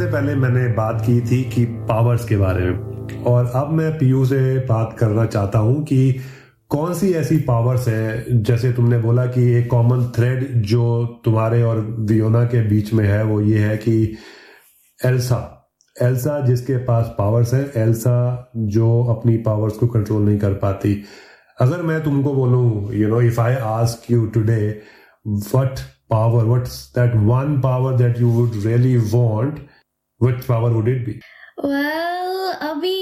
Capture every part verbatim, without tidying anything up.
पहले मैंने बात की थी कि पावर्स के बारे में, और अब मैं पीयू से बात करना चाहता हूं कि कौन सी ऐसी पावर्स हैं, जैसे तुमने बोला कि एक कॉमन थ्रेड जो तुम्हारे और वियोना के बीच में है वो ये है कि एल्सा एल्सा जिसके पास पावर्स हैं, एल्सा जो अपनी पावर्स को कंट्रोल नहीं कर पाती। अगर मैं तुमको बोलूं, you know, if I ask you today what power, what's that one power that you would really want, which power would it be? Well,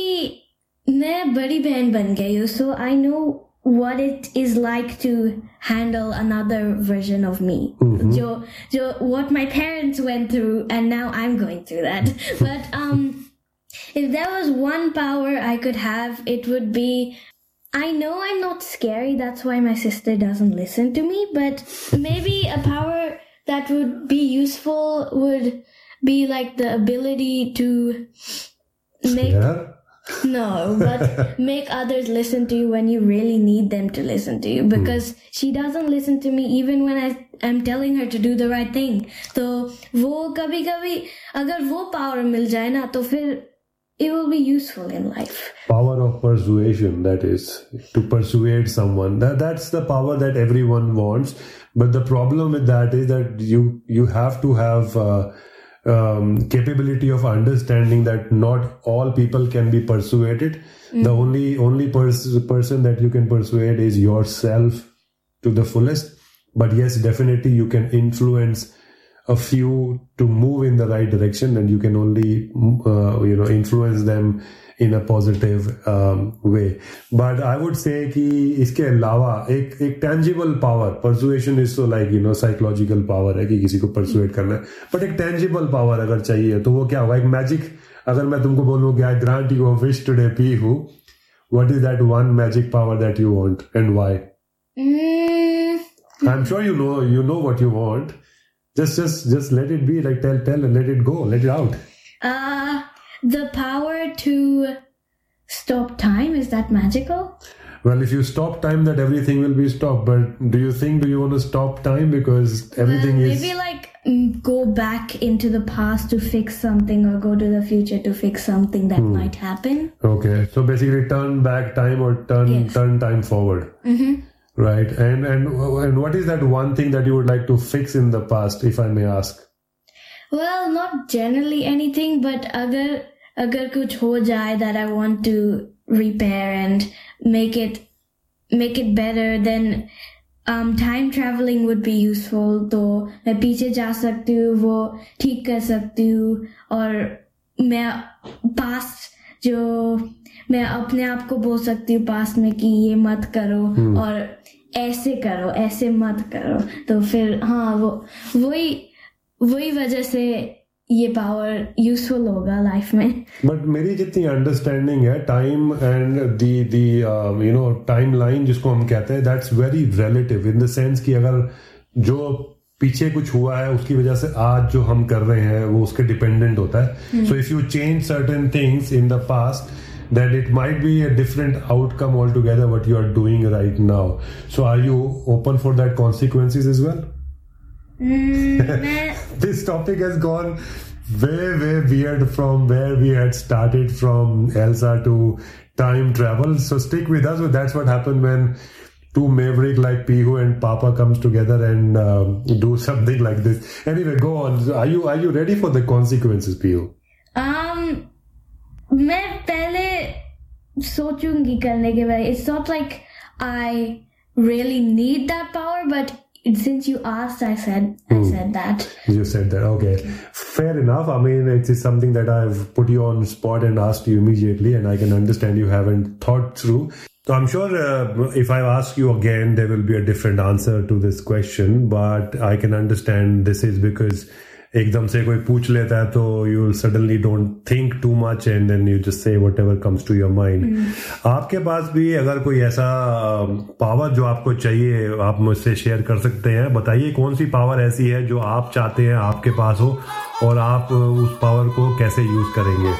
अभी मैं बड़ी बहन बन गई हूँ, सो I know what it is like to handle another version of me. Mm-hmm. Jo, jo, what my parents went through, and now I'm going through that. But um, if there was one power I could have, it would be, I know I'm not scary, that's why my sister doesn't listen to me, but maybe a power that would be useful would be like the ability to make... Yeah. No, but make others listen to you when you really need them to listen to you, because hmm. she doesn't listen to me even when I am telling her to do the right thing. So वो कभी कभी अगर वो power मिल जाए ना तो फिर it will be useful in life. Power of persuasion, that is to persuade someone. That that's the power that everyone wants. But the problem with that is that you you have to have uh, Um, capability of understanding that not all people can be persuaded. Mm. The only only pers- person that you can persuade is yourself to the fullest. But yes, definitely you can influence a few to move in the right direction, and you can only uh, you know influence them in a positive um, way. But I would say कि इसके अलावा एक एक tangible power, persuasion is so like you know psychological power है कि किसी को persuade करना है, but एक tangible power अगर चाहिए तो वो क्या होगा? एक magic, अगर मैं तुमको बोलूँ कि I grant you a wish today, Pihu, what is that one magic power that you want and why? Mm. I'm sure you know you know what you want. Just just just let it be, like tell tell and let it go, let it out. Uh The power to stop time, is that magical? Well, if you stop time, that everything will be stopped. But do you think, do you want to stop time because everything well, is... Maybe like go back into the past to fix something, or go to the future to fix something that hmm. might happen. Okay. So basically turn back time or turn yes. turn time forward. Mm-hmm. Right. And, and, and what is that one thing that you would like to fix in the past, if I may ask? Well, not generally anything, but agar agar kuch ho jaye that I want to repair and make it make it better, then um time traveling would be useful. तो मैं पीछे जा सकती हूँ, वो ठीक कर सकती हूँ, और मैं past जो मैं अपने आप को बोल सकती हूँ past में कि ये मत करो hmm. और ऐसे करो, ऐसे मत करो, तो फिर हाँ वो वही वही वजह से ये पावर यूजफुल होगा लाइफ में. बट मेरी जितनी अंडरस्टैंडिंग है time and the the you know time line जिसको हम कहते हैं, that's very relative in the sense कि अगर जो पीछे कुछ हुआ है उसकी वजह से आज जो हम कर रहे हैं वो उसके डिपेंडेंट होता है. So if you change certain things in the past, then it might be a different outcome altogether what you are doing right now. So are you open for that consequences as well? Mm, This topic has gone way way weird from where we had started, from Elsa to time travel. So stick with us. That's what happened when two maverick like Pihu and Papa comes together and um, do something like this. Anyway, go on. Are you are you ready for the consequences, Pihu? Um, मैं पहले सोचूंगी करने के बाद. It's not like I really need that power, but since you asked, I said I hmm. said that. You said that. Okay. Fair enough. I mean, it is something that I've put you on spot and asked you immediately, and I can understand you haven't thought through. So I'm sure uh, if I ask you again, there will be a different answer to this question, but I can understand this is because एकदम से कोई पूछ लेता है तो you suddenly don't think too much and then you just say whatever comes to your mind. Mm. आपके पास भी अगर कोई ऐसा पावर जो आपको चाहिए आप मुझसे शेयर कर सकते हैं. बताइए कौन सी पावर ऐसी है जो आप चाहते हैं आपके पास हो और आप उस पावर को कैसे यूज करेंगे.